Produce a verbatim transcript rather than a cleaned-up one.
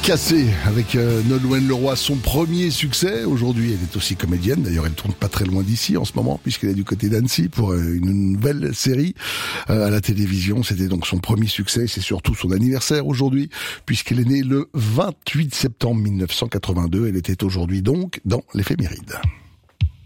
Cassé avec euh, Nolwenn Leroy, son premier succès. Aujourd'hui, elle est aussi comédienne. D'ailleurs, elle tourne pas très loin d'ici en ce moment, puisqu'elle est du côté d'Annecy pour euh, une nouvelle série euh, à la télévision. C'était donc son premier succès. C'est surtout son anniversaire aujourd'hui, puisqu'elle est née le vingt-huit septembre mille neuf cent quatre-vingt-deux. Elle était aujourd'hui donc dans l'éphéméride.